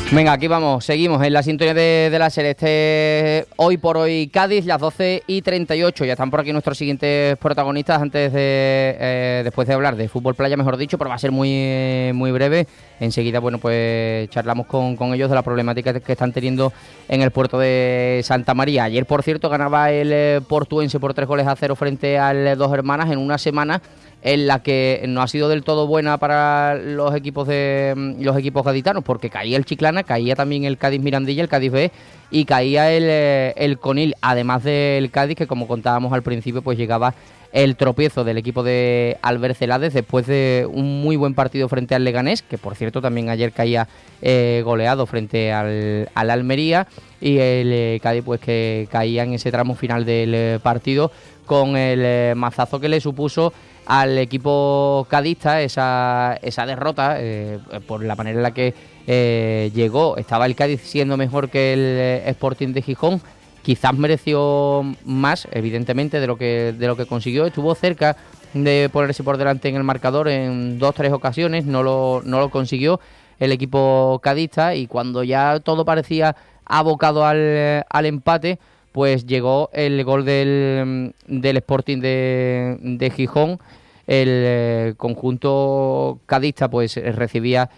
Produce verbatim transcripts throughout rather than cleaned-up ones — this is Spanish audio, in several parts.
Venga, aquí vamos, seguimos en la sintonía de, de la serie. Este hoy por hoy Cádiz, las doce y treinta y ocho. Ya están por aquí nuestros siguientes protagonistas. Antes de eh, después de hablar de fútbol playa, mejor dicho, pero va a ser muy muy breve. Enseguida, bueno, pues charlamos con, con ellos de la problemática que están teniendo en el puerto de Santa María. Ayer, por cierto, ganaba el eh, portuense por tres goles a cero frente al Dos Hermanas en una semana en la que no ha sido del todo buena para los equipos de los equipos gaditanos, porque caía el Chiclana, caía también el Cádiz Mirandilla, el Cádiz B, y caía el, el Conil, además del Cádiz, que como contábamos al principio, pues llegaba el tropiezo del equipo de Albert Celades después de un muy buen partido frente al Leganés, que por cierto también ayer caía eh, goleado frente al, al Almería, y el eh, Cádiz pues que caía en ese tramo final del eh, partido con el eh, mazazo que le supuso al equipo cadista esa, esa derrota eh, por la manera en la que eh, llegó. Estaba el Cádiz siendo mejor que el eh, Sporting de Gijón, quizás mereció más, evidentemente, de lo que de lo que consiguió. Estuvo cerca de ponerse por delante en el marcador en dos tres ocasiones, no lo, no lo consiguió el equipo cadista, y cuando ya todo parecía abocado al, al empate, pues llegó el gol del, del Sporting de, de Gijón. El eh, conjunto cadista pues recibía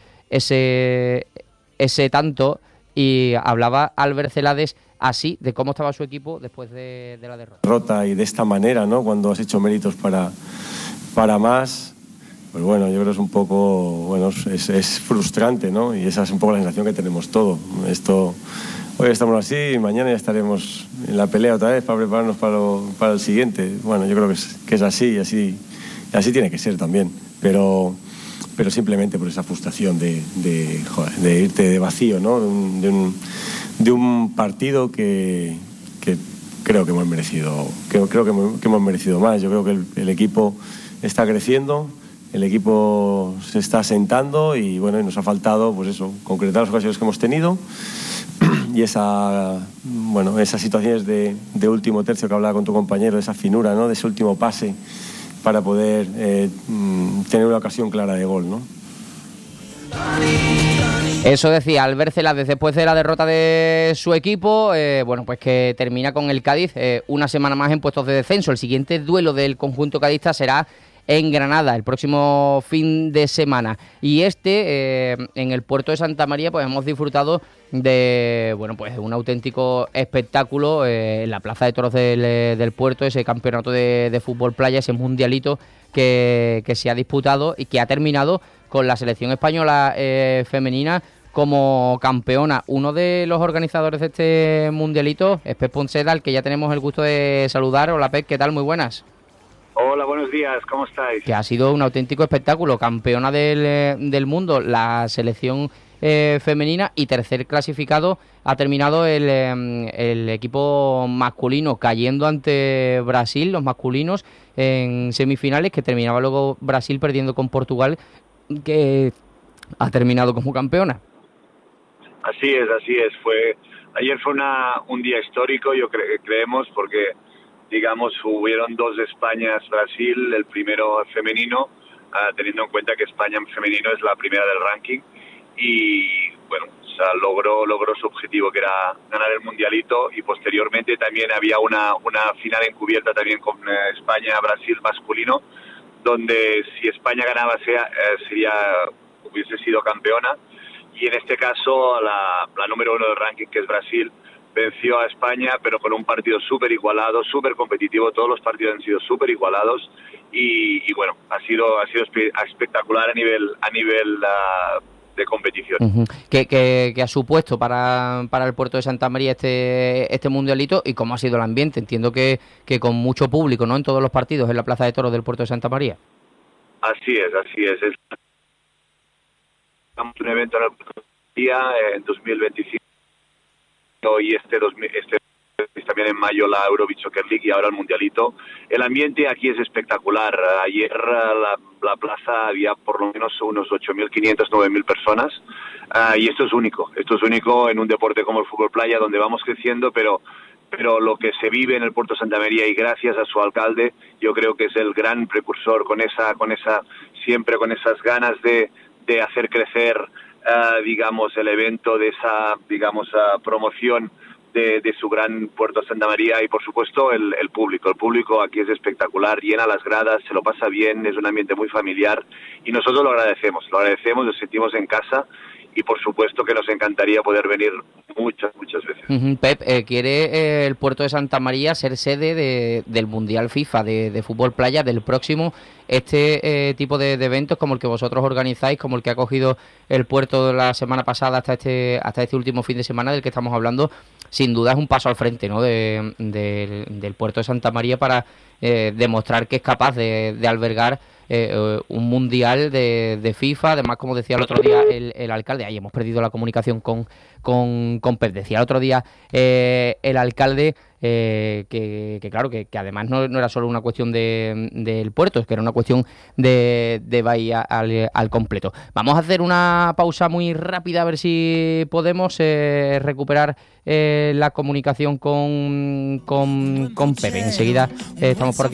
ese, ese tanto, y hablaba Albert Celades así de cómo estaba su equipo después de, de la derrota. Derrota y de esta manera, ¿no? Cuando has hecho méritos para, para más, pues bueno, yo creo que es un poco, bueno, es, es frustrante, ¿no? Y esa es un poco la sensación que tenemos todos. Esto, hoy estamos así y mañana ya estaremos en la pelea otra vez para prepararnos para, lo, para el siguiente. Bueno, yo creo que es, que es así y así, así tiene que ser también, pero, pero simplemente por esa frustración de, de, joder, de irte de vacío, ¿no? De un, de un, de un partido que, que creo que hemos merecido, que, creo que hemos, que hemos merecido más. Yo creo que el, el equipo está creciendo, el equipo se está asentando y bueno, y nos ha faltado pues eso, concretar las ocasiones que hemos tenido y esa, bueno, esas situaciones de, de último tercio que hablaba con tu compañero, esa finura, ¿no? De ese último pase para poder eh, tener una ocasión clara de gol, ¿no? Eso decía Albert Celades después de la derrota de su equipo, eh, bueno, pues que termina con el Cádiz eh, una semana más en puestos de descenso. El siguiente duelo del conjunto cadista será en Granada el próximo fin de semana, y este eh, en el puerto de Santa María pues hemos disfrutado de, bueno, pues un auténtico espectáculo eh, en la plaza de toros del, del puerto, ese campeonato de, de fútbol playa, ese mundialito que, que se ha disputado y que ha terminado con la selección española eh, femenina como campeona. Uno de los organizadores de este mundialito es Pep Ponceda, al que ya tenemos el gusto de saludar. Hola Pep, ¿qué tal? Muy buenas. Hola, buenos días, ¿cómo estáis? Que ha sido un auténtico espectáculo, campeona del, del mundo la selección eh, femenina, y tercer clasificado ha terminado el, eh, el equipo masculino, cayendo ante Brasil, los masculinos, en semifinales, que terminaba luego Brasil perdiendo con Portugal, que ha terminado como campeona. Así es, así es. Fue ayer fue una, un día histórico, yo cre creemos, porque digamos, hubieron dos Españas-Brasil, el primero femenino, uh, teniendo en cuenta que España en femenino es la primera del ranking, y bueno, o sea, logró, logró su objetivo, que era ganar el mundialito, y posteriormente también había una, una final encubierta también con eh, España-Brasil masculino, donde si España ganaba sea, eh, sería, hubiese sido campeona, y en este caso la, la número uno del ranking, que es Brasil, venció a España, pero con un partido súper igualado, súper competitivo. Todos los partidos han sido súper igualados y, y bueno, ha sido ha sido espectacular a nivel a nivel uh, de competición. Uh-huh. ¿Qué, qué, qué ha supuesto para, para el puerto de Santa María este este mundialito, y cómo ha sido el ambiente? Entiendo que, que con mucho público, ¿no?, en todos los partidos en la Plaza de Toros del puerto de Santa María. Así es, así es. Es un evento en el día en dos mil veinticinco. Y este, este también en mayo la Euro Beach Soccer League y ahora el Mundialito. El ambiente aquí es espectacular. Ayer la, la plaza había por lo menos unos ocho mil quinientas, nueve mil personas, uh, y esto es único. Esto es único en un deporte como el fútbol playa, donde vamos creciendo, pero pero lo que se vive en el puerto de Santa María, y gracias a su alcalde, yo creo que es el gran precursor, con esa con esa siempre con esas ganas de, de hacer crecer uh, digamos, el evento de esa, digamos, uh, promoción de, de su gran Puerto Santa María y, por supuesto, el, el público. El público aquí es espectacular, llena las gradas, se lo pasa bien, es un ambiente muy familiar y nosotros lo agradecemos, lo agradecemos, nos sentimos en casa y, por supuesto, que nos encantaría poder venir muchas, muchas veces. Uh-huh. Pep, eh, ¿quiere eh, el Puerto de Santa María ser sede de, del Mundial FIFA de, de Fútbol Playa del próximo? Este eh, tipo de, de eventos como el que vosotros organizáis, como el que ha cogido el puerto la semana pasada hasta este hasta este último fin de semana del que estamos hablando, sin duda es un paso al frente, ¿no? de, de, del Puerto de Santa María para eh, demostrar que es capaz de, de albergar eh, un mundial de, de FIFA. Además, como decía el otro día el, el alcalde, ahí hemos perdido la comunicación con, con, con Pep, decía el otro día eh, el alcalde eh, que, que claro, que, que además no, no era solo una cuestión de, del puerto, es que era una cuestión de, de Bahía al, al completo. Vamos a hacer una pausa muy rápida a ver si podemos eh, recuperar eh, la comunicación con, con, con Pep. Enseguida eh, estamos por aquí.